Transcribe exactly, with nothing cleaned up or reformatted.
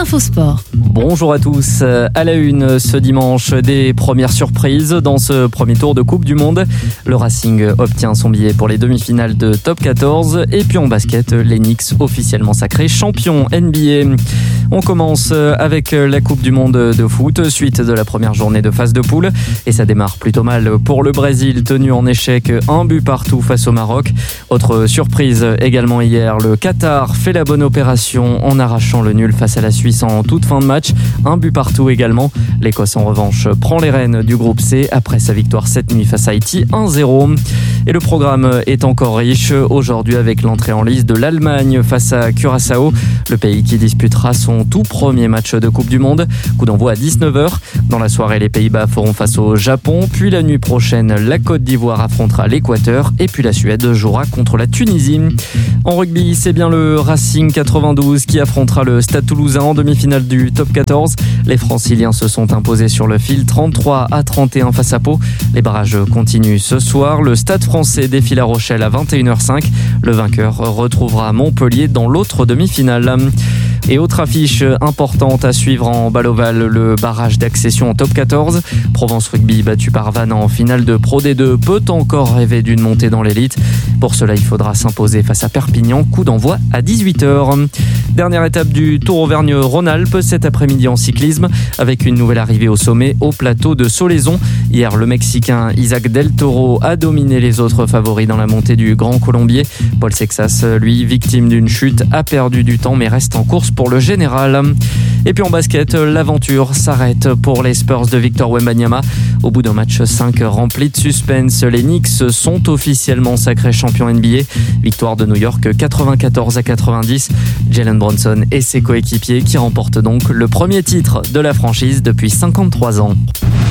Infosport. Bonjour à tous. À la une ce dimanche, des premières surprises dans ce premier tour de Coupe du Monde. Le Racing obtient son billet pour les demi-finales de Top quatorze. Et puis en basket, les Knicks officiellement sacrés champions N B A. On commence avec la Coupe du Monde de foot, suite de la première journée de phase de poule. Et ça démarre plutôt mal pour le Brésil, tenu en échec un but partout face au Maroc. Autre surprise également hier, le Qatar fait la bonne opération en arrachant le nul face à la Suisse en toute fin de match. Un but partout également. L'Écosse en revanche prend les rênes du groupe C après sa victoire cette nuit face à Haïti un zéro. Et le programme est encore riche aujourd'hui avec l'entrée en lice de l'Allemagne face à Curaçao, le pays qui disputera son tout premier match de Coupe du Monde. Coup d'envoi à dix-neuf heures. Dans la soirée, les Pays-Bas feront face au Japon, puis la nuit prochaine, la Côte d'Ivoire affrontera l'Équateur et puis la Suède jouera contre la Tunisie. En rugby, c'est bien le Racing quatre-vingt-douze qui affrontera le Stade Toulousain en demi-finale du Top quatorze. Les Franciliens se sont imposés sur le fil trente-trois à trente et un face à Pau. Les barrages continuent ce soir. Le Stade français défie La Rochelle à vingt et une heures cinq. Le vainqueur retrouvera Montpellier dans l'autre demi-finale. Et autre affiche importante à suivre en balle ovale, le barrage d'accession en Top quatorze. Provence Rugby battu par Vannes en finale de Pro D deux peut encore rêver d'une montée dans l'élite. Pour cela, il faudra s'imposer face à Perpignan. Coup d'envoi à dix-huit heures. Dernière étape du Tour Auvergne-Rhône-Alpes cet après-midi en cyclisme avec une nouvelle arrivée au sommet au plateau de Solaizon. Hier, le Mexicain Isaac Del Toro a dominé les autres favoris dans la montée du Grand Colombier. Paul Sexas, lui, victime d'une chute, a perdu du temps mais reste en course pour le général. Et puis en basket, l'aventure s'arrête pour les Spurs de Victor Wembanyama. Au bout d'un match cinq rempli de suspense, les Knicks sont officiellement sacrés champions N B A. Victoire de New York quatre-vingt-quatorze à quatre-vingt-dix. Jalen Brunson et ses coéquipiers qui remportent donc le premier titre de la franchise depuis cinquante-trois ans.